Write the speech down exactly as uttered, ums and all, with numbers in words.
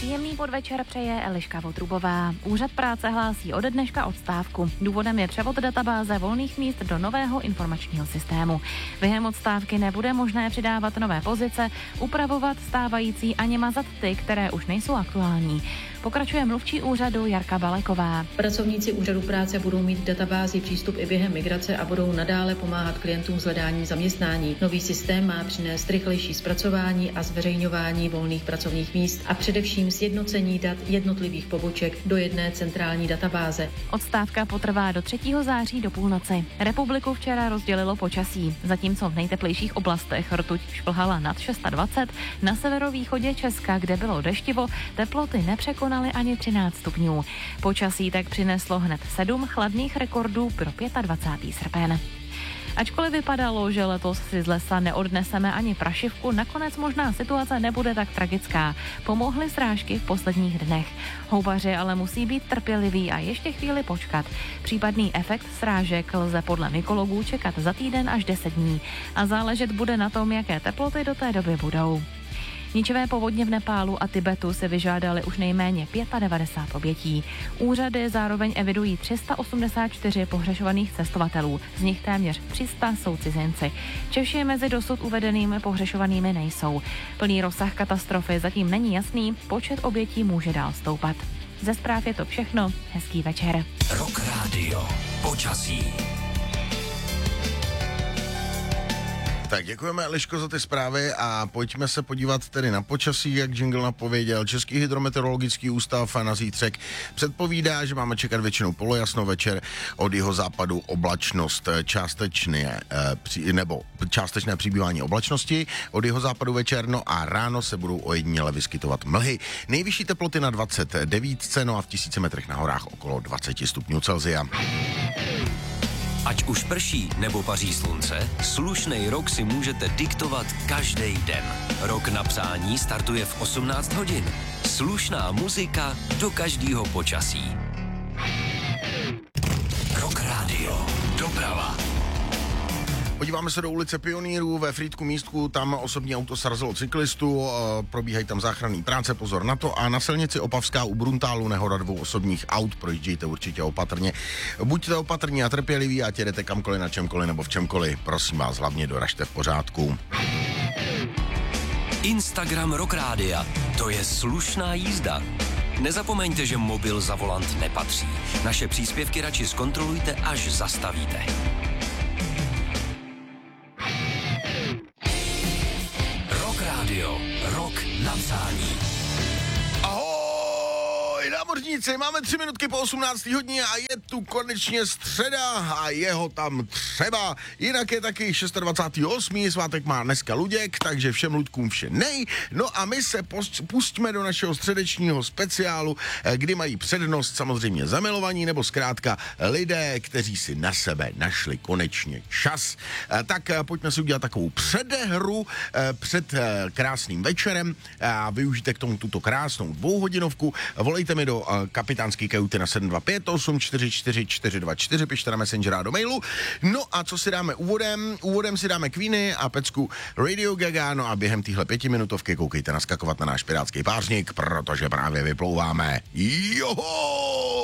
Příjemný podvečer přeje Eliška Votrubová. Úřad práce hlásí ode dneška odstávku. Důvodem je převod databáze volných míst do nového informačního systému. Během odstávky nebude možné přidávat nové pozice, upravovat stávající ani mazat ty, které už nejsou aktuální. Pokračuje mluvčí úřadu Jarka Baleková. Pracovníci úřadu práce budou mít v databázi přístup i během migrace a budou nadále pomáhat klientům s hledáním zaměstnání. Nový systém má přinést rychlejší zpracování a zveřejňování volných pracovních míst a především sjednocení dat jednotlivých poboček do jedné centrální databáze. Odstávka potrvá do třetího září do půlnoci. Republiku včera rozdělilo počasí. Zatímco v nejteplejších oblastech rtuť šplhala nad dvacet šest, na severovýchodě Česka, kde bylo deštivo, teploty nepřekonaly ani třináct stupňů. Počasí tak přineslo hned sedm chladných rekordů pro dvacátého pátého srpen. Ačkoliv vypadalo, že letos si z lesa neodneseme ani prašivku, nakonec možná situace nebude tak tragická. Pomohly srážky v posledních dnech. Houbaři ale musí být trpěliví a ještě chvíli počkat. Případný efekt srážek lze podle mykologů čekat za týden až deset dní a záležet bude na tom, jaké teploty do té doby budou. Ničivé povodně v Nepálu a Tibetu se vyžádali už nejméně devadesát pět obětí. Úřady zároveň evidují tři sta osmdesát čtyři pohřešovaných cestovatelů, z nich téměř tři sta jsou cizinci. Češi mezi dosud uvedenými pohřešovanými nejsou. Plný rozsah katastrofy zatím není jasný, počet obětí může dál stoupat. Ze zpráv je to všechno, hezký večer. Rock Radio, počasí. Tak děkujeme, Eliško, za ty zprávy a pojďme se podívat tedy na počasí, jak jingle napověděl. Český hydrometeorologický ústav na zítřek předpovídá, že máme čekat většinou polojasno večer, od jeho západu oblačnost částečně, eh, nebo částečné přibývání oblačnosti, od jeho západu večer, no a ráno se budou ojediněle vyskytovat mlhy. Nejvyšší teploty na dvacet devět, no a v tisíci metrech na horách okolo dvacet stupňů Celsia. Ať už prší nebo paří slunce, slušnej rok si můžete diktovat každý den. Rok na psání startuje v osmnáct hodin. Slušná muzika do každého počasí. Rock Radio. Doprava. Podíváme se do ulice Pionýrů ve Frýdku místku, tam osobní auto srazilo cyklistu, probíhají tam záchranné práce, pozor na to, a na silnici Opavská u Bruntálu nehoda dvou osobních aut, projíždějte určitě opatrně. Buďte opatrní a trpěliví, ať jedete kamkoliv, na čemkoliv nebo v čemkoliv, prosím vás, hlavně doražte v pořádku. Instagram Rock Rádia, to je slušná jízda. Nezapomeňte, že mobil za volant nepatří. Naše příspěvky radši zkontrolujte, až zastavíte. Rok na psání. Ahoj, námořníci, máme tři minutky po osmnácté hodině a je tu konečně středa a jeho tam třeba. Jinak je taky dvacátého šestého osmého svátek má dneska Luděk, takže všem Ludkům vše nej. No a my se post- pustíme do našeho středečního speciálu, kdy mají přednost samozřejmě zamilovaní nebo zkrátka lidé, kteří si na sebe našli konečně čas. Tak pojďme si udělat takovou předehru před krásným večerem a využijte k tomu tuto krásnou dvouhodinovku. Volejte mi do kapitánský kajuty na sedm dva pět osm čtyři čtyři čtyři dva čtyři, pište na Messenger a do mailu. No a co si dáme úvodem? Úvodem si dáme Queeny a pecku Radio Gaga, no a během téhle pětiminutovky koukejte naskakovat na náš pirátský pářník, protože právě vyplouváme. Joho!